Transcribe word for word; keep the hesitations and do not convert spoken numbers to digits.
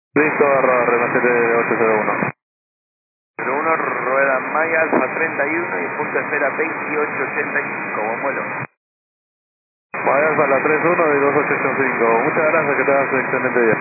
Listo, arroba remacete ocho cero uno. cero uno, rueda Maya, Alfa treinta y uno y punto de espera veintiocho ochenta y cinco, buen vuelo. Vaya para la tres uno y dos ocho ocho cinco. Muchas gracias, que tengas un excelente día.